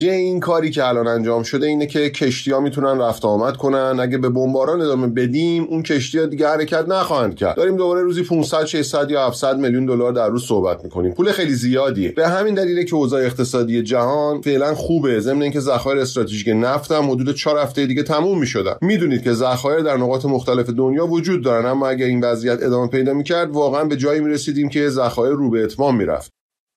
این کاری که الان انجام شده اینه که کشتی‌ها میتونن رفت آمد کنن. اگه به بمباران ادامه بدیم اون کشتی‌ها دیگه حرکت نخواهند کرد. داریم دوباره روزی 500 600 یا 700 میلیون دلار در روز صحبت میکنیم. پول خیلی زیادیه. به همین دلیله که اوضاع اقتصادی جهان فعلا خوبه. ضمن اینکه ذخایر استراتژیک نفت هم حدود 4 هفته دیگه تموم میشدن. میدونید که ذخایر در نقاط مختلف دنیا وجود دارن، اما اگه این وضعیت ادامه پیدا میکرد واقعا به جایی میرسیدیم که ذخایر رو به اتمام میرفت.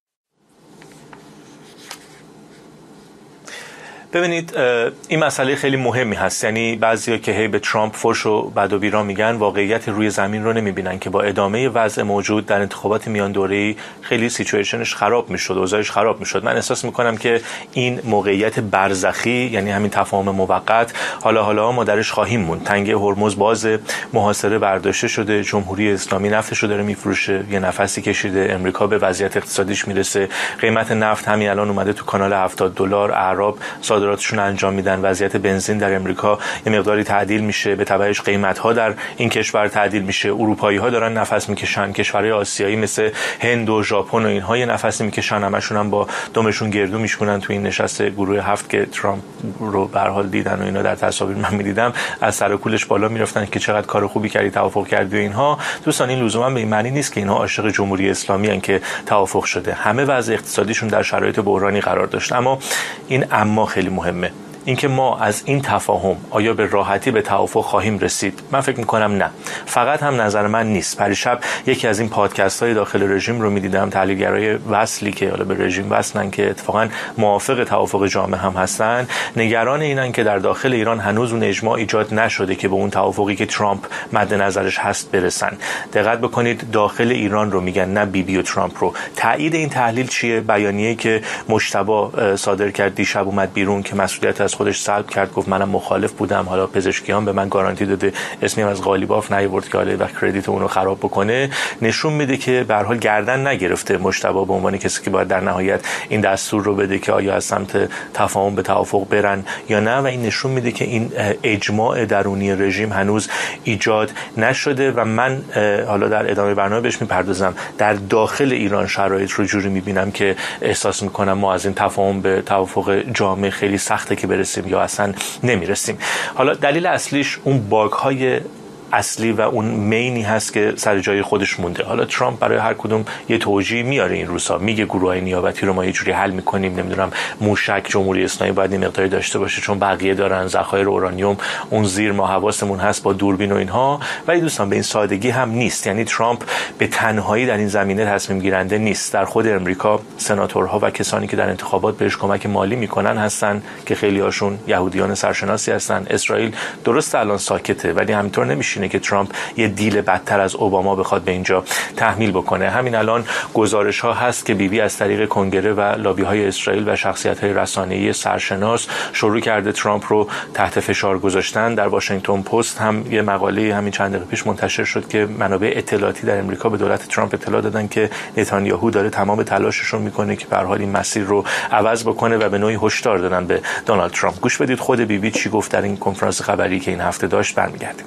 ببینید این مسئله خیلی مهمی هست. یعنی بعضیا که هی به ترامپ فحش و بد و بیرا میگن واقعیت روی زمین رو نمیبینن که با ادامه وضع موجود در انتخابات میان دوره‌ای خیلی سیچویشنش خراب میشد، اوضاعش خراب میشد. من احساس میکنم که این موقعیت برزخی، یعنی همین تفاهم موقت، حالا ما درش خواهیم موند. تنگه هرمز باز، محاصره برداشته شده، جمهوری اسلامی نفتشو داره میفروشه، یه نفسی کشیده، امریکا به وضعیت اقتصادیش میرسه، قیمت نفت همین الان اومده تو کانال $70، اعراب صادراتشون انجام میدن، وضعیت بنزین در امریکا یه مقداری تعدیل میشه، به تبعش قیمت‌ها در این کشور تعدیل میشه، اروپایی‌ها دارن نفس میکشن، کشورهای آسیایی مثل هند و ژاپن و اینها یه نفسی میکشن، همشون هم با دمشون گردو میشکنن. تو این نشست گروه 7 که ترامپ رو به هر حال دیدن و اینا در تصاویر من میدیدم، از سر و کولش بالا میرفتن که چقدر کار خوبی کردی، توافق کردی و اینها. دوستان این لزوما به این معنی نیست که اینها عاشق جمهوری اسلامی ان که توافق شده. همه وضع اقتصادیشون در شرایط بحرانی قرار داشت. اما این خیلی مهمه، اینکه ما از این تفاهم آیا به راحتی به توافق خواهیم رسید؟ من فکر میکنم نه. فقط هم نظر من نیست. پریشب یکی از این پادکست های داخل رژیم رو میدیدم، تحلیلگرای وصلی که حالا به رژیم وصلن که اتفاقا موافق توافق جامع هم هستن، نگران اینن که در داخل ایران هنوز اون اجماع ایجاد نشده که به اون توافقی که ترامپ مد نظرش هست برسن. دقت بکنید داخل ایران رو میگن، نه بیبی و ترامپ رو. تایید این تحلیل چیه؟ بیانیه‌ای که مجتبی صادر کرد دیشب اومد بیرون که مسئولیت از خودش سلب کرد، گفت منم مخالف بودم، حالا پزشکیان به من گارانتی داده، اسمی هم از قالیباف نیورد که حالا وقت کردیت اون رو خراب بکنه. نشون میده که به هر حال گردن نگرفته مجتبی به عنوان کسی که باید در نهایت این دستور رو بده که آیا از سمت تفاهم به توافق برن یا نه، و این نشون میده که این اجماع درونی رژیم هنوز ایجاد نشده. و من حالا در ادامه برنامه بهش میپردازم. در داخل ایران شرایط رو جوری میبینم که احساس میکنم ما از این تفاهم به توافق جامع خیلی سخته که برسیم یا اصلا نمیرسیم. حالا دلیل اصلیش اون باگ‌های اصلی و اون مینی هست که سر جای خودش مونده. حالا ترامپ برای هر کدوم یه توجیه میاره این روزا، میگه گروه‌های نیابتی رو ما یه جوری حل میکنیم، نمیدونم موشک جمهوری اسلامی باید این مقداری داشته باشه چون بقیه دارن، ذخایر اورانیوم اون زیر ما حواسمون هست با دوربین و اینها. ولی دوستان به این سادگی هم نیست. یعنی ترامپ به تنهایی در این زمینه تصمیم گیرنده نیست. در خود امریکا سناتورها و کسانی که در انتخابات بهش کمک مالی میکنن هستن که خیلی هاشون یهودیان سرشناسی هستن. اسرائیل درست الان ساکته ولی همینطور نمیشه که ترامپ یه دیل بدتر از اوباما بخواد به اینجا تحمیل بکنه. همین الان گزارش ها هست که بیبی از طریق کنگره و لابی های اسرائیل و شخصیت های رسانه‌ای سرشناس شروع کرده ترامپ رو تحت فشار گذاشتن. در واشنگتن پست هم یه مقاله همین چند دقیقه پیش منتشر شد که منابع اطلاعاتی در امریکا به دولت ترامپ اطلاع دادن که نتانیاهو داره تمام تلاشش رو میکنه که به هر حال این مسیر رو عوض بکنه و به نوعی هشدار دادن به دونالد ترامپ. گوش بدید خود بیبی چی گفت در این کنفرانس خبری که این هفته داشت. برمیگردیم.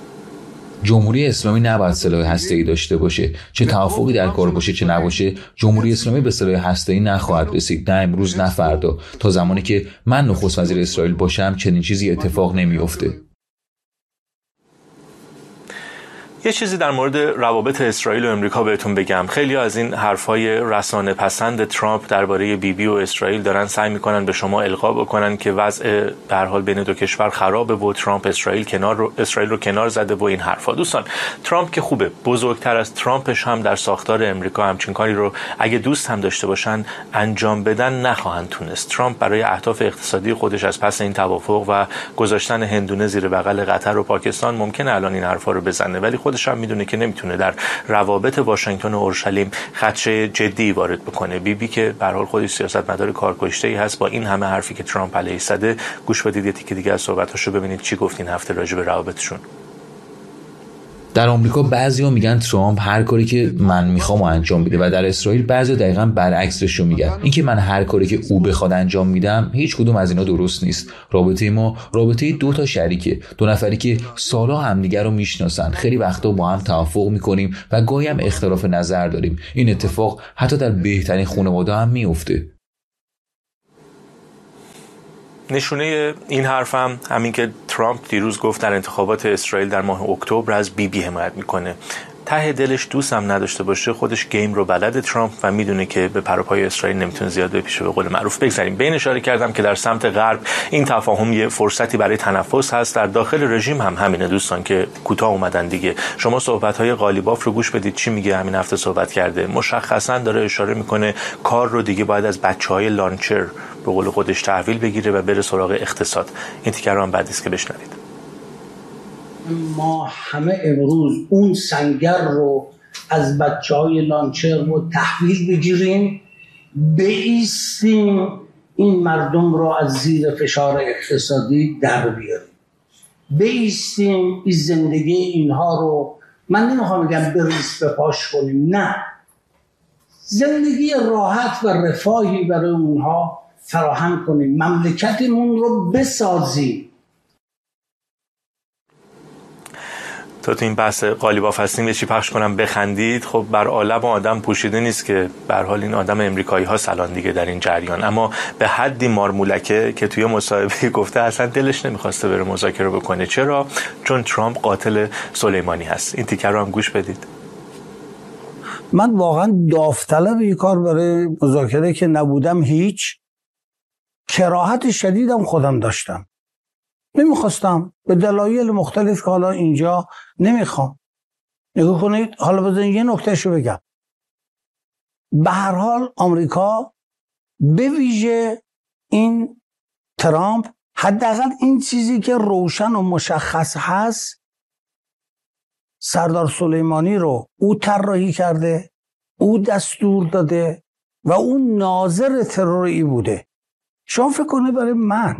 جمهوری اسلامی نباید سلاح هسته‌ای داشته باشه. چه توافقی در کار باشه چه نباشه، جمهوری اسلامی به سلاح هسته‌ای نخواهد رسید، نه امروز نه فردا. تا زمانی که من نخست وزیر اسرائیل باشم چنین چیزی اتفاق نمیفته. یه چیزی در مورد روابط اسرائیل و امریکا بهتون بگم. خیلی از این حرفای رسانه پسند ترامپ درباره بیبی و اسرائیل دارن سعی میکنن به شما القا بکنن که وضع به هر حال بین دو کشور خرابه و ترامپ اسرائیل رو کنار زده و این حرفا. دوستان ترامپ که خوبه، بزرگتر از ترامپش هم در ساختار امریکا همچین کاری رو اگه دوست هم داشته باشن انجام بدن نخواهند تونست. ترامپ برای اهداف اقتصادی خودش از پس این توافق و گذاشتن هندونه زیر بغل قطر و پاکستان ممکنه الان این حرفا رو بزنه، ولی خودش هم میدونه که نمیتونه در روابط واشنگتن و اورشلیم خدشه جدی وارد بکنه. بیبی که به هر حال خودش سیاستمدار کارکشته‌ای هست، با این همه حرفی که ترامپ علیه زده، گوش بدید یه تیکه دیگه از صحبتاشو ببینید چی گفت این هفته راجع به روابطشون. در آمریکا بعضیا میگن ترامپ هر کاری که من میخوام انجام میده و در اسرائیل بعضیا دقیقاً برعکسش رو میگن. اینکه من هر کاری که او بخواد انجام میدم، هیچ کدوم از اینا درست نیست. رابطه ما رابطه دو تا شریکه، دو نفری که سالها همدیگر رو میشناسن، خیلی وقتا با هم توافق میکنیم و گاهی هم اختلاف نظر داریم. این اتفاق حتی در بهترین خانواده هم میفته. نشونه این حرفم همین که ترامپ دیروز گفت در انتخابات اسرائیل در ماه اکتبر از بیبی حمایت میکنه. ته دلش دوست هم نداشته باشه، خودش گیم رو بلد ترامپ و میدونه که به پروپای اسرائیل نمیتونه زیاد بپیشه. به قول معروف بگذاریم. به این اشاره کردم که در سمت غرب این تفاهم یه فرصتی برای تنفس هست. در داخل رژیم هم همینه دوستان که کوتاه اومدن دیگه. شما صحبت‌های قالیباف رو گوش بدید چی میگه. همین هفته صحبت کرده، مشخصا داره اشاره میکنه کار رو دیگه باید از بچهای لانچر به قول خودش تحویل بگیره و بره سراغ اقتصاد. این تیکر رو هم بعد است که بشنوید. ما همه امروز اون سنگر رو از بچهای لانچر رو تحویل بگیریم، بایستیم این مردم رو از زیر فشار اقتصادی در بیاریم، بایستیم این زندگی اینها رو، من نمیخوام بگم بریز به پاش کنیم، نه، زندگی راحت و رفاهی برای اونها فراهم کنیم، مملکتمون رو بسازیم. تو این بحث قالیباف هستیم یه چی پخش کنم بخندید. خب بر عالم آدم پوشیده نیست که به هر حال این آدم امریکایی ها سالان دیگه در این جریان، اما به حدی مارمولکه که توی مصاحبه گفته اصلا دلش نمیخواسته بره مذاکره بکنه. چرا؟ چون ترامپ قاتل سلیمانی هست. این تیکر رو هم گوش بدید. من واقعا داوطلب این کار برای مذاکره که نبودم، هیچ کراهت شدیدم خودم داشتم، نمیخواستم به دلایل مختلف که حالا اینجا نمیخوام. نگاه کنید، حالا بذارید یه نکتهشو بگم. به هر حال آمریکا به ویژه این ترامپ، حداقل این چیزی که روشن و مشخص هست، سردار سلیمانی رو او طراحی کرده، او دستور داده و او ناظر تروری بوده. شما فکر کنید برای من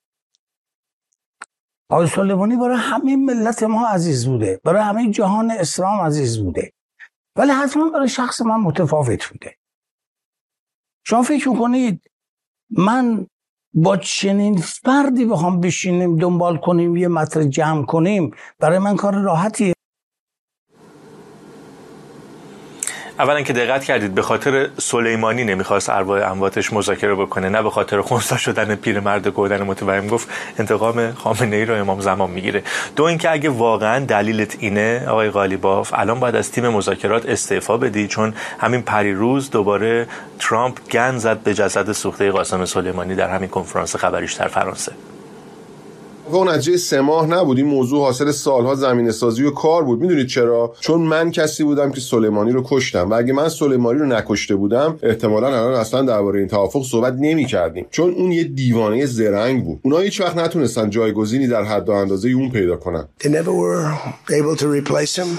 آقای سلیمانی برای همه ملت ما عزیز بوده، برای همه جهان اسلام عزیز بوده، ولی حتما برای شخص من متفاوت بوده. شما فکر میکنید من با چنین فردی بخوام بشینیم دنبال کنیم یه مطلب جمع کنیم، برای من کار راحتیه؟ اولا که دقت کردید به خاطر سلیمانی نمیخواست ارواح امواتش مذاکره بکنه، نه به خاطر خونسا شدن پیرمرد گودن متوهم. گفت انتقام خامنه ای رو امام زمان میگیره. دو اینکه اگه واقعا دلیلت اینه آقای قالیباف، الان باید از تیم مذاکرات استعفا بدی، چون همین پریروز دوباره ترامپ گند زد به جسد سوخته قاسم سلیمانی در همین کنفرانس خبریش در فرانسه. و اون نتیجه 3 ماه نبود، این موضوع حاصل سالها زمینه سازی و کار بود. میدونید چرا؟ چون من کسی بودم که سلیمانی رو کشتم و اگه من سلیمانی رو نکشته بودم احتمالاً الان اصلا درباره این توافق صحبت نمی‌کردیم، چون اون یه دیوانه زرنگ بود. اونها هیچ وقت نتونستن جایگزینی در حد و اندازه اون پیدا کنن. They never were able to replace him.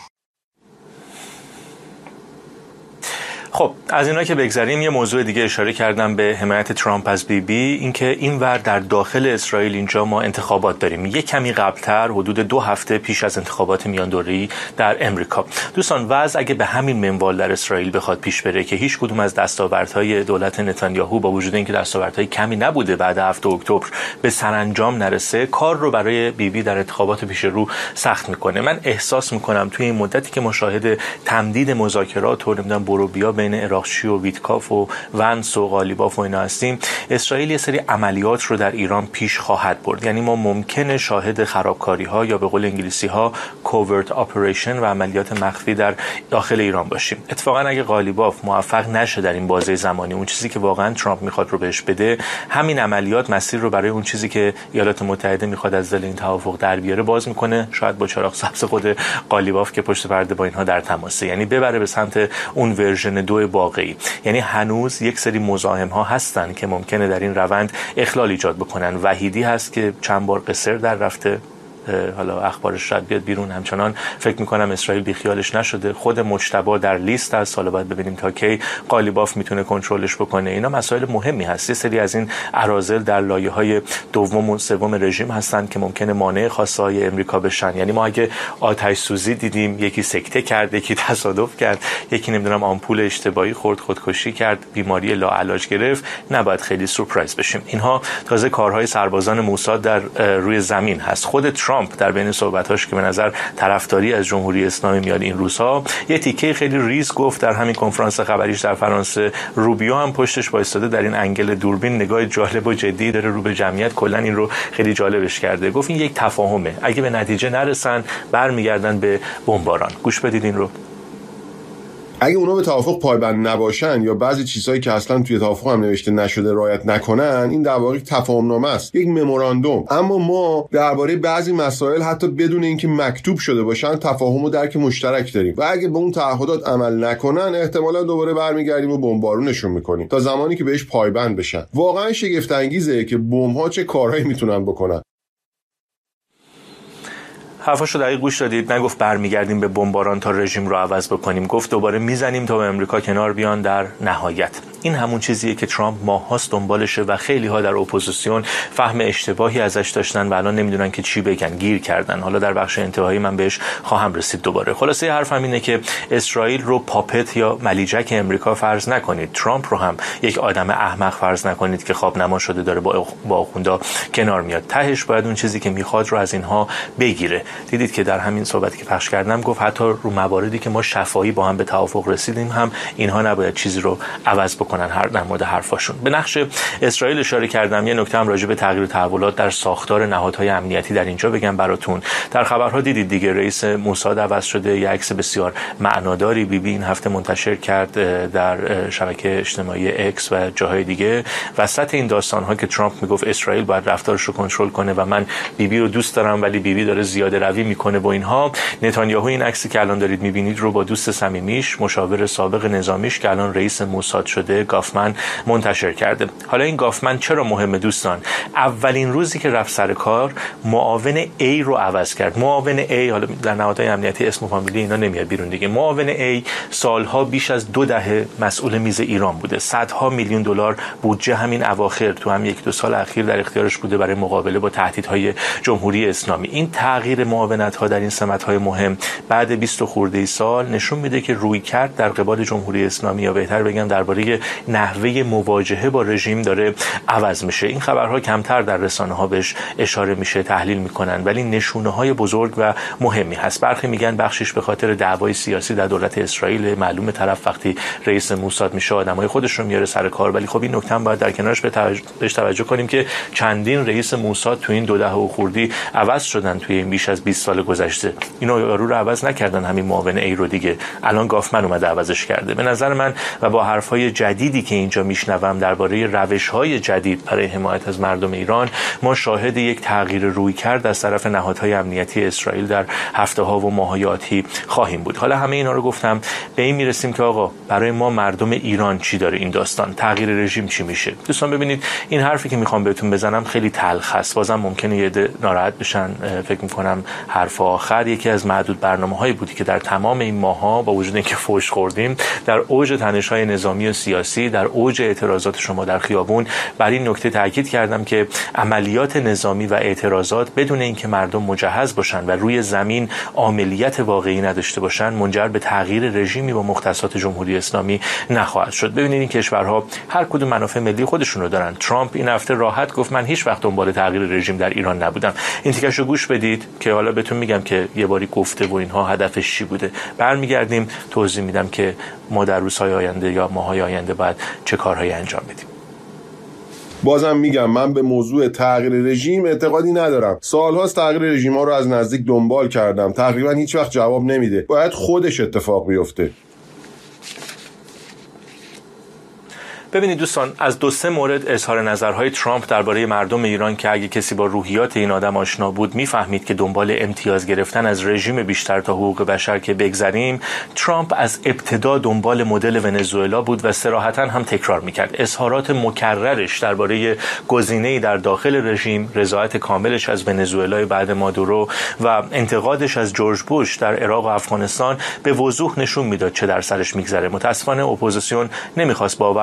خب از اینا که بگذریم، یه موضوع دیگه اشاره کردم به حمایت ترامپ از بیبی، اینکه اینور در داخل اسرائیل اینجا ما انتخابات داریم. یک کمی قبلتر، حدود 2 هفته پیش از انتخابات میان دوره‌ای در امریکا. دوستان وضع اگه به همین منوال در اسرائیل بخواد پیش بره که هیچ کدوم از دستاوردهای دولت نتانیاهو با وجود اینکه دستاوردهای کمی نبوده بعد 7 اکتبر به سرانجام نرسه، کار رو برای بیبی در انتخابات پیش رو سخت میکنه. من احساس میکنم توی این مدتی که مشاهده تمدید مذاکرات و نمیدونم برو بیا بین اراقچی و ویتکاف و ونس و قالیباف و اینا هستیم، اسرائیل یه سری عملیات رو در ایران پیش خواهد برد. یعنی ما ممکنه شاهد خرابکاری ها یا به قول انگلیسی ها کوورت اپریشن و عملیات مخفی در داخل ایران باشیم. اتفاقا اگه قالیباف موفق نشه در این بازه زمانی اون چیزی که واقعا ترامپ میخواد رو بهش بده، همین عملیات مسیر رو برای اون چیزی که ایالات متحده میخواد از دل این توافق در بیاره باز میکنه، شاید با چراغ سبز خود قالیباف که پشت پرده با اینها در تماسه، یعنی ببره به سمت اون ورژن 2 واقعی. یعنی هنوز یک سری مزاحم ها هستن که ممکنه در این روند اخلال ایجاد بکنن. وحیدی هست که چند بار قصر در رفته، حالا اخبارش شاید بیاد بیرون، همچنان فکر میکنم اسرائیل بیخیالش نشده. خود مجتبی در لیست از سال بعد ببینیم تا کی قالیباف میتونه کنترلش بکنه. اینا مسائل مهمی هست. یه سری از این اراذل در لایه‌های دوم و سوم رژیم هستن که ممکنه مانع خواسته‌های امریکا بشن. یعنی ما اگه آتش سوزی دیدیم، یکی سکته کرد، یکی تصادف کرد، یکی نمیدونم آمپول اشتباهی خورد، خودکشی کرد، بیماری لاعلاج گرفت، نباید خیلی سورپرایز بشیم. اینها تازه کارهای سربازان موساد در روی زمین هست. خود ترامپ در بین صحبتاش که به نظر طرفداری از جمهوری اسلامی میاد این روزها، یه تیکه خیلی ریز گفت در همین کنفرانس خبریش در فرانسه. روبیو هم پشتش وایساده در این انگل دوربین نگاه جالب و جدی داره رو به جمعیت، کلا این رو خیلی جالبش کرده. گفت این یک تفاهمه، اگه به نتیجه نرسن برمیگردن به بمباران. گوش بدید این رو. اگه اونا به توافق پایبند نباشن یا بعضی چیزهایی که اصلا توی توافق هم نوشته نشده رعایت نکنن، این در واقع تفاهمنامه است، یک مموراندوم. اما ما درباره بعضی مسائل حتی بدون اینکه مکتوب شده باشن تفاهم و درک مشترک داریم و اگه به اون تعهدات عمل نکنن احتمالاً دوباره برمیگردیم و بمبارونشون میکنیم تا زمانی که بهش پایبند بشن. واقعا شگفت انگیزه که بمب‌ها چه کارهایی میتونن بکنن. حرفاشو دقیق گوش دادید. نگفت برمیگردیم به بمباران تا رژیم رو عوض بکنیم، گفت دوباره میزنیم تا به امریکا کنار بیان در نهایت. این همون چیزیه که ترامپ ماهاست دنبالشه و خیلی ها در اپوزیسیون فهم اشتباهی ازش داشتن و الان نمیدونن که چی بگن، گیر کردن. حالا در بخش انتهایی من بهش خواهم رسید دوباره. خلاصه حرفم اینه که اسرائیل رو پاپت یا ملیجک امریکا فرض نکنید. ترامپ رو هم یک آدم احمق فرض نکنید که خواب نما شده داره با آخوندا کنار میاد. تهش باید اون چیزی که میخواد رو از اینها بگیره. دیدید که در همین صحبتی که پخش کردم گفت حتی رو مواردی که ما شفاهی با هم به توافق رسیدیم هم اینها نباید چیزی رو عوض بکنن در مورد حرفاشون. به نقش اسرائیل اشاره کردم. یه نکته هم راجع به تغییر تحولات در ساختار نهادهای امنیتی در اینجا بگم براتون. در خبرها دیدید دیگه رئیس موساد عوض شده. یه عکس بسیار معناداری بیبی این هفته منتشر کرد در شبکه اجتماعی اکس و جاهای دیگه. وسط این داستان‌ها که ترامپ میگفت اسرائیل باید رفتارش رو کنترل کنه و من بیبی رو دوست دارم ولی بیبی داره زیاده روی میکنه با اینها، نتانیاهو این عکسی که الان دارید میبینید رو با دوست صمیمیش، مشاور سابق نظامیش که الان رئیس موساد شده، گافمن منتشر کرده. حالا این گافمن چرا مهمه دوستان؟ اولین روزی که رفت سر کار معاون A رو عوض کرد. معاون A، حالا در نهادهای امنیتی اسم و فامیلی اینا نمیاد بیرون دیگه. معاون A سالها بیش از 2 دهه مسئول میز ایران بوده. صدها میلیون دلار بودجه همین اواخر تو هم 1-2 سال اخیر در اختیارش بوده برای مقابله با تهدیدهای جمهوری اسلامی. این تغییر معاونت‌ها در این سمت‌های مهم بعد 20 خورده سال نشون میده که رویکرد در قبال جمهوری اسلامی، یا بهتر بگم درباره نحوه مواجهه با رژیم داره عوض میشه. این خبرها کمتر در رسانه‌ها بهش اشاره میشه، تحلیل میکنن، ولی نشونه‌های بزرگ و مهمی هست. برخی میگن بخشش به خاطر دعوای سیاسی در دولت اسرائیل. معلومه طرف وقتی رئیس موساد میشه آدمای خودش رو میاره سر کار، ولی خب این نکته هم باید در کنارش بهش توجه کنیم که چندین رئیس موساد تو این 2 دهه و خوردی عوض شدن توی این بیش از 20 سال گذشته. اینو یارو رو عوض نکردن، همین معاون ای رو دیگه. الان گافمن اومده عوضش کرده. به نظر من و با حرفای جدیدی که اینجا میشنوم درباره روش‌های جدید برای حمایت از مردم ایران، ما شاهد یک تغییر رویکرد از طرف نهادهای امنیتی اسرائیل در هفته‌ها و ماه‌های آتی خواهیم بود. حالا همه اینا رو گفتم، به این میرسیم که آقا برای ما مردم ایران چی داره این داستان؟ تغییر رژیم چی میشه؟ دوستان ببینید این حرفی که میخوام بهتون بزنم خیلی تلخ است. بازم ممکنه یه عده ناراحت بشن. فکر می‌کنم حرف آخر یکی از معدود برنامه‌هایی بودی که در تمام این ماه‌ها با وجود اینکه فحش خوردیم، در اوج تنش‌های نظامی و سیاسی، در اوج اعتراضات شما در خیابون، بر این نکته تاکید کردم که عملیات نظامی و اعتراضات بدون اینکه مردم مجهز باشن و روی زمین عملیات واقعی نداشته باشن منجر به تغییر رژیمی با مختصات جمهوری اسلامی نخواهد شد. ببینید این کشورها هر کدوم منافع ملی خودشون رو دارن. ترامپ این هفته راحت گفت من هیچ وقت دنبال تغییر رژیم در ایران نبودم. این تیکشو گوش بدید که حالا بهتون میگم که یه باری گفته و اینها هدفش چی بوده. برمیگردیم توضیح میدم که ما در روزهای آینده یا ماهای آینده باید چه کارهایی انجام بدیم. بازم میگم من به موضوع تغییر رژیم اعتقادی ندارم. سالهاست تغییر رژیم‌ها رو از نزدیک دنبال کردم. تقریبا هیچ وقت جواب نمیده. باید خودش اتفاق بیفته. ببینید دوستان، از 2-3 مورد اظهار نظرهای ترامپ درباره مردم ایران که اگه کسی با روحیات این آدم آشنا بود میفهمید که دنبال امتیاز گرفتن از رژیم بیشتر تا حقوق بشر که بگذریم، ترامپ از ابتدا دنبال مدل ونزوئلا بود و صراحتاً هم تکرار میکرد. اظهارات مکررش درباره گزینه‌ای در داخل رژیم، رضایت کاملش از ونزوئلا بعد مادورو و انتقادش از جورج بوش در عراق و افغانستان به وضوح نشون میداد چه در سرش میگذره. متاسفانه اپوزیسیون نمیخواست باور کنه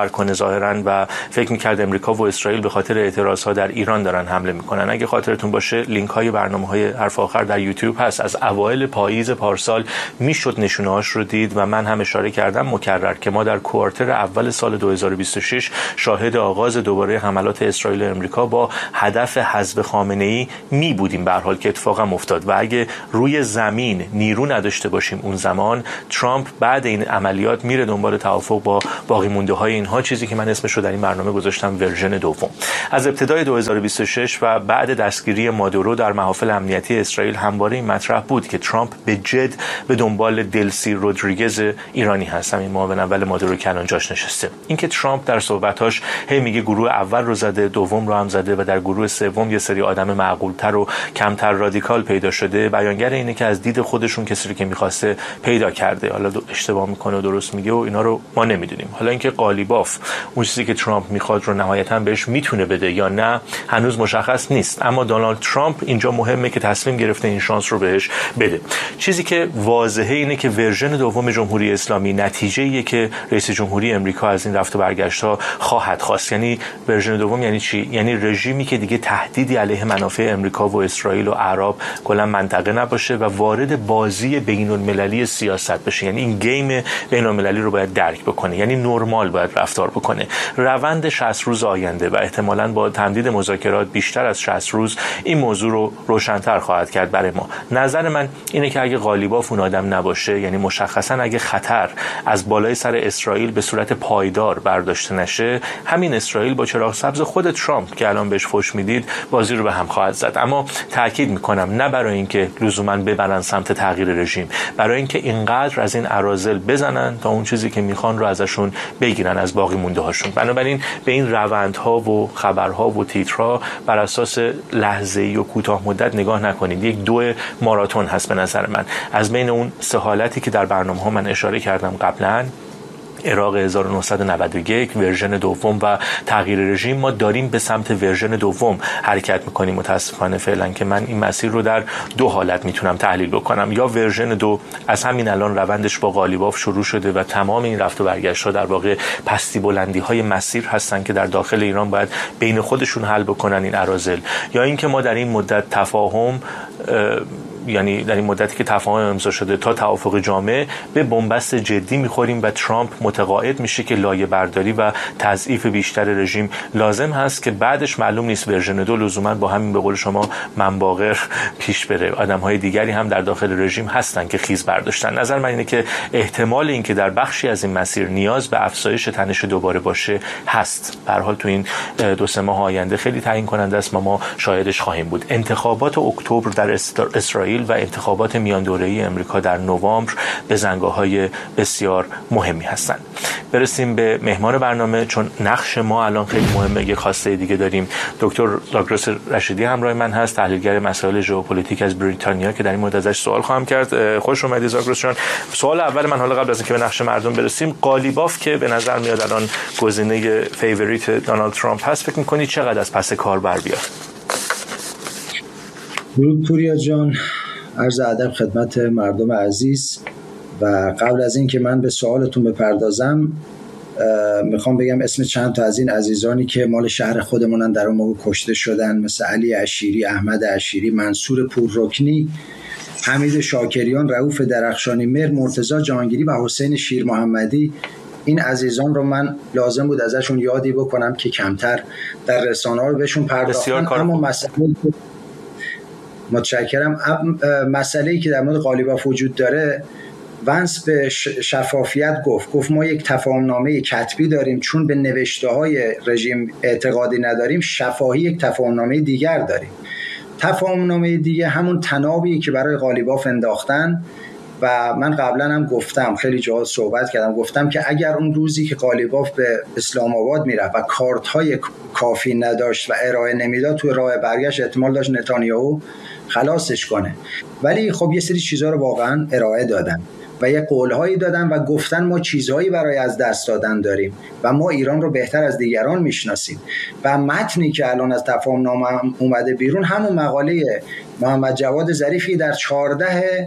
ظاهرا و فکر می‌کرد امریکا و اسرائیل به خاطر اعتراضها در ایران دارن حمله میکنن. اگه خاطرتون باشه لینک‌های برنامه‌های حرف آخر در یوتیوب هست. از اوایل پاییز پارسال میشد نشونه‌هاش رو دید و من هم اشاره کردم مکرر که ما در کوارتر اول سال 2026 شاهد آغاز دوباره حملات اسرائیل و امریکا با هدف حذف خامنه‌ای می بودیم، به هر حال که اتفاقا افتاد. و اگه روی زمین نیرو نداشته باشیم اون زمان، ترامپ بعد این عملیات میره دنبال توافق با باقی مونده های اینها، چیزی که من اسمش رو در این برنامه گذاشتم ورژن دوم. از ابتدای 2026 و بعد دستگیری مادورو در محافل امنیتی اسرائیل همواره این مطرح بود که ترامپ به جد به دنبال دلسی رودریگز ایرانی هست، همین معاون اول مادورو که الان جاش نشسته. اینکه ترامپ در صحبتاش هی میگه گروه اول رو زده، دوم رو هم زده و در گروه سوم یه سری آدم معقول‌تر و کمتر رادیکال پیدا شده، بیانگر اینه که از دید خودشون کسی رو که می‌خواسته پیدا کرده. حالا اشتباه میکنه و درست میگه و اینا رو ما نمیدونیم. حالا اینکه قالیباف اون چیزی که ترامپ میخواد رو نهایتاً بهش میتونه بده یا نه هنوز مشخص نیست، اما دونالد ترامپ اینجا مهمه که تصمیم گرفته این شانس رو بهش بده. چیزی که واضحه اینه که ورژن دوم جمهوری اسلامی نتیجه‌ایه که رئیس جمهوری امریکا از این رفت و برگشت‌ها خواهد خواست. یعنی ورژن دوم یعنی چی؟ یعنی رژیمی که دیگه تهدیدی علیه منافع امریکا و اسرائیل و عرب کلا منطقه نباشه و وارد بازی بین‌المللی سیاست بشه. یعنی این گیم بین‌المللی رو باید درک بکنه، یعنی نرمال باید رفتار بکنه. روند 60 روز آینده و احتمالاً با تمدید مذاکرات بیشتر از 60 روز این موضوع رو روشن‌تر خواهد کرد برای ما. نظر من اینه که اگه قالیباف اون آدم نباشه، یعنی مشخصاً اگه خطر از بالای سر اسرائیل به صورت پایدار برداشته نشه، همین اسرائیل با چراغ سبز خود ترامپ که الان بهش فحش میدید بازی رو به هم خواهد زد. اما تاکید میکنم نه برای اینکه لزوماً ببرن سمت تغییر رژیم، برای اینکه اینقدر از این اراذل بزنن تا اون چیزی که میخوان رو ازشون بگیرن، از باقی مونده هاشون. بنابراین به این روندها و خبرها و تیترها بر اساس لحظه‌ای و کوتاه مدت نگاه نکنید. یک دو ماراتون هست به نظر من. از بین اون سه حالتی که در برنامه‌ها من اشاره کردم قبلا، عراق 1991، ورژن دوم و تغییر رژیم، ما داریم به سمت ورژن دوم حرکت میکنیم متاسفانه فعلا، که من این مسیر رو در دو حالت میتونم تحلیل بکنم. یا ورژن دو از همین الان روندش با قالیباف شروع شده و تمام این رفت و برگشت ها در واقع پستی بلندی های مسیر هستن که در داخل ایران باید بین خودشون حل بکنن این اراذل. یا اینکه ما در این مدت تفاهم، یعنی در این مدتی که تفاهم امضا شده تا توافق جامع، به بنبست جدی میخوریم و ترامپ متقاعد میشه که لایه برداری و تضعیف بیشتر رژیم لازم هست، که بعدش معلوم نیست ورژن دو لزوما با همین به قول شما منباغر پیش بره. آدم‌های دیگری هم در داخل رژیم هستن که خیز برداشتن. نظر من اینه که احتمال این که در بخشی از این مسیر نیاز به افزایش تنش دوباره باشه هست. به هر حال تو این 2-3 ماه آینده خیلی تعیین کننده است، ما شاهدش خواهیم بود. انتخابات اکتبر در اسرائیل و انتخابات میان دوره‌ای امریکا در نوامبر به زنگاه‌های بسیار مهمی هستند. برسیم به مهمان برنامه، چون نقش ما الان خیلی مهمه. یک خواسته دیگه داریم. دکتر زاگرس رشیدی همراه من هست، تحلیلگر مسائل ژئوپلیتیک از بریتانیا، که در این مورد ازش سوال خواهم کرد. خوش اومدید زاگرس جان. سوال اول من، حالا قبل از اینکه به نقش مردم برسیم، قالیباف که به نظر میاد الان گزینه فیوریت دونالد ترامپ هست، فکر می‌کنید چقدر از پس کار بر بیاد؟ درود پوریا جان، عرض ادب خدمت مردم عزیز. و قبل از این که من به سوالتون بپردازم، میخوام بگم اسم چند تا از این عزیزانی که مال شهر خودمونن در اون موقع کشته شدن، مثل علی عشیری، احمد عشیری، منصور پوررکنی، حمید شاکریان، رؤوف درخشانی مهر، مرتضی جهانگیری و حسین شیر محمدی، این عزیزان رو من لازم بود ازشون یادی بکنم که کمتر در رسانه‌ها رو بهشون پرداختن. اما متشکرم. مسئله‌ای که در مورد قالیباف وجود داره، ونس به شفافیت گفت ما یک تفاهمنامه کتبی داریم، چون به نوشته‌های رژیم اعتقادی نداریم، شفاهی یک تفاهمنامه دیگر داریم. تفاهمنامه دیگه همون تنابی که برای قالیباف انداختن، و من قبلا هم گفتم، خیلی جا صحبت کردم، گفتم که اگر اون روزی که قالیباف به اسلام آباد میرفت و کارت‌های کافی نداشت و ارائه نمیداد، توی راه برگشت احتمال داشت نتانیاهو خلاصش کنه. ولی خب یه سری چیزها رو واقعا ارائه دادن و یه قولهایی دادن و گفتن ما چیزهایی برای از دست دادن داریم و ما ایران رو بهتر از دیگران میشناسیم. و متنی که الان از تفاهمنامه اومده بیرون، همون مقاله محمد جواد ظریفی در 14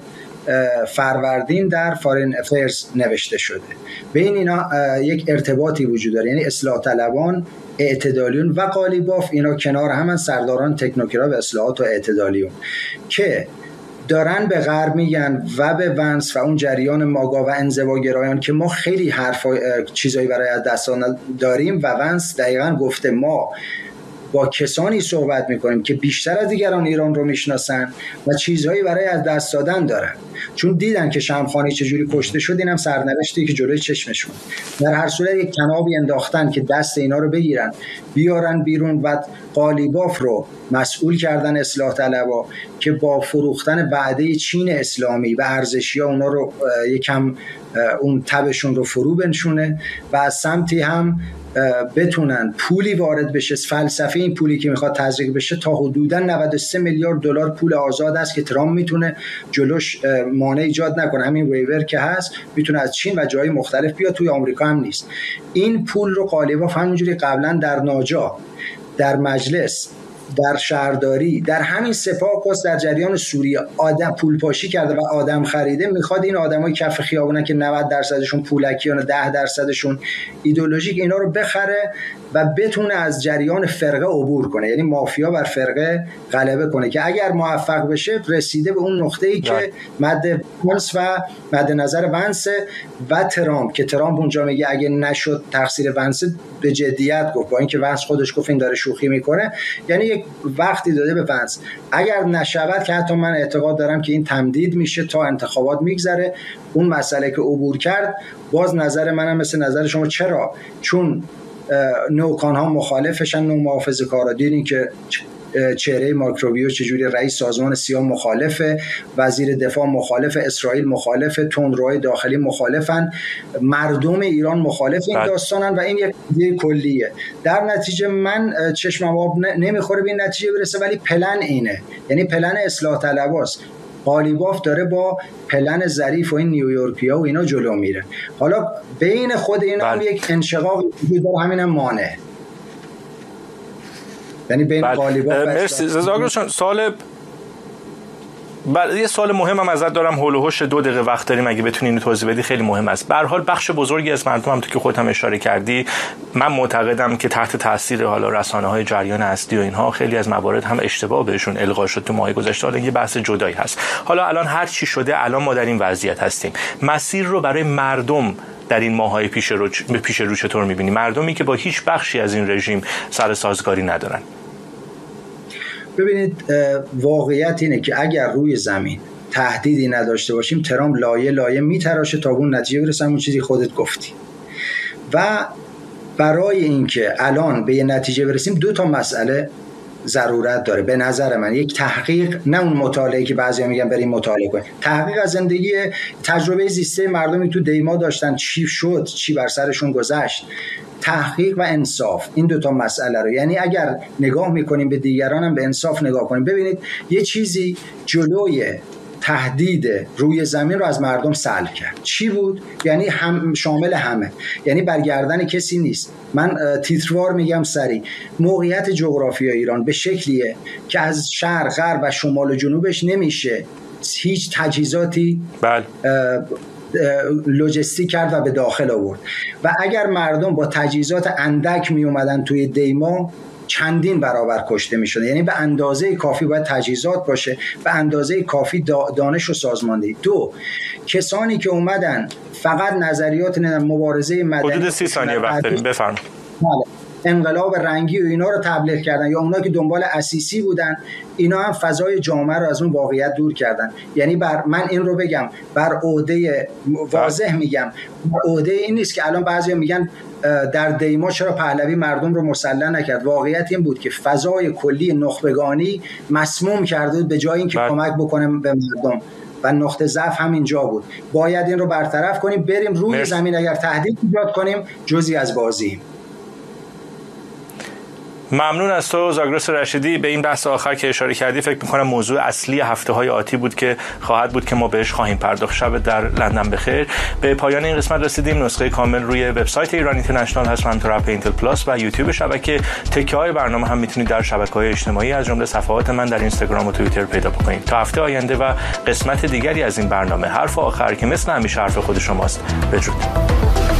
فروردین در فارین افیرز نوشته شده. بین اینا یک ارتباطی وجود داره، یعنی اصلاح طلبان، اعتدالیون و قالیباف اینا کنار هم سرداران تکنوکرات و اصلاحات و اعتدالیون که دارن به غرب میگن و به ونس و اون جریان ماگا و انزواگرایان که ما خیلی چیزایی برای از دست داریم و ونس دقیقاً گفته ما با کسانی صحبت میکنیم که بیشتر از دیگران ایران رو میشناسن و چیزهایی برای از دست دادن دارن، چون دیدن که شمخانی چجوری کشته شد. اینم سرنوشتی که جلوی چشمشون. در هر صورت یک تنابی انداختن که دست اینا رو بگیرن بیارن بیرون و قالیباف رو مسئول کردن اصلاح طلبا که با فروختن وعده چین اسلامی و ارزشی‌ها اونا رو یکم اون تبشون رو فرو بنشونه و از سمتی هم بتونن پولی وارد بشه. فلسفه این پولی که میخواد تزریق بشه تا حدوداً 93 میلیارد دلار پول آزاد است که ترامپ میتونه جلوش مانع ایجاد نکنه. همین ویور که هست میتونه از چین و جای مختلف بیاد، توی آمریکا هم نیست. این پول رو قالیباف همونجوری قبلا در ناجا، در مجلس، در شهرداری، در همین سپاه قدس، در جریان سوریه آدم پول پاشی کرده و آدم خریده. میخواد این آدمای کف خیابونن که 90% پولکیان و 10% ایدئولوژیک اینا رو بخره و بتونه از جریان فرقه عبور کنه، یعنی مافیا بر فرقه غلبه کنه که اگر موفق بشه رسیده به اون نقطه‌ای که مد ونس و مد نظر ونس و ترامپ، که ترامپ اونجا میگه اگه نشد تقصیر ونس، به جدیت گفت، با اینکه ونس خودش گفت این داره شوخی میکنه. یعنی یک وقتی داده به ونس اگر نشود، که حتی من اعتقاد دارم که این تمدید میشه تا انتخابات میگذره، اون مسئله که عبور کرد، باز نظر منم مثل نظر شما. چرا؟ چون نوکان ها مخالفشن، نو محافظه‌کارا. دیدین که چهره مارک روبیو چجوری رئیس سازمان سیا مخالفه، وزیر دفاع مخالف، اسرائیل مخالف، تندروهای داخلی مخالفن، مردم ایران مخالف این داستانن و این یک ایده کلیه. در نتیجه من چشمم آب نمیخوره به این نتیجه برسه، ولی پلن اینه، یعنی پلن اصلاح طلباست. قالیباف داره با پلن ظریف و این نیویورکیا و اینا جلو میره. حالا بین خود اینا هم یک انشقاق وجود داره، همینم مانع. یعنی بین قالیباف و مرسی زاگرسون. یه سوال مهمم ازت دارم، هول و هوش 2 دقیقه وقت داریم، اگه بتونی اینو توضیح بدی خیلی مهم است. به هر حال بخش بزرگی از مردم هم تو که خودت هم اشاره کردی، من معتقدم که تحت تاثیر حالا رسانه‌های جریان اصلی و اینها خیلی از موارد هم اشتباه بهشون القا شد تو ماهای گذشته. حالا یه بحث جدایی هست. حالا الان هر چی شده، الان ما در این وضعیت هستیم. مسیر رو برای مردم در این ماهای پیش رو چطور می‌بینی؟ مردمی که با هیچ بخشی از این رژیم سر سازگاری ندارن. ببینید، واقعیت اینه که اگر روی زمین تهدیدی نداشته باشیم، ترامپ لایه میتراشه تا اون نتیجه برسیم، اون چیزی خودت گفتی. و برای اینکه الان به یه نتیجه برسیم 2 مسئله ضرورت داره به نظر من. یک تحقیق، نه اون مطالعه که بعضیا میگن بریم مطالعه کنیم، تحقیق از زندگی تجربه زیسته مردمی تو دیما داشتن، چی شد، چی بر سرشون گذشت. تحقیق و انصاف، این 2 مسئله رو، یعنی اگر نگاه میکنیم به دیگران هم به انصاف نگاه کنیم. ببینید یه چیزی جلوی تهدید روی زمین رو از مردم سلب کرد. چی بود؟ یعنی شامل همه، یعنی برگردن کسی نیست. من تیتروار میگم سریع، موقعیت جغرافیایی ایران به شکلیه که از شرق، غرب و شمال و جنوبش نمیشه هیچ تجهیزاتی لوجستیک کرد و به داخل آورد. و اگر مردم با تجهیزات اندک می اومدن توی دیما، چندین برابر کشته می شده. یعنی به اندازه کافی باید تجهیزات باشه، به اندازه کافی دانش و سازماندهی. 2 کسانی که اومدن فقط نظریات مبارزه مدنی، حدود 30 ثانیه وقت داریم، بفرمایید. انقلاب رنگی و اینا رو تبلیغ کردن، یا اونا که دنبال اسیسی بودن، اینا هم فضای جامعه رو از اون واقعیت دور کردن. یعنی من این رو بگم، بر عهده واضح میگم، عهده این نیست که الان بعضیا میگن در دیما چرا پهلوی مردم رو مسلح نکرد. واقعیت این بود که فضای کلی نخبگانی مسموم کرده به جای اینکه کمک بکنه به مردم، و نقطه ضعف هم اینجا بود. باید این رو برطرف کنیم، بریم روی زمین. اگر تهدید ایجاد کنیم، جزئی از بازی. ممنون از تو زاگرس رشیدی. به این بحث آخر که اشاره کردی فکر می‌کنم موضوع اصلی هفته‌های آتی بود که خواهد بود که ما بهش خواهیم پرداخت. شب در لندن بخیر. به پایان این قسمت رسیدیم. نسخه کامل روی وبسایت ایران اینترنشنال هست، همینطور اپ اینتل پلاس و یوتیوب شبکه. تکه‌های برنامه هم میتونید در شبکه‌های اجتماعی از جمله صفحات من در اینستاگرام و توییتر پیدا بکنید. تا هفته آینده و قسمت دیگری از این برنامه، حرف آخر که مثل همیشه حرف خود شماست. بدرود.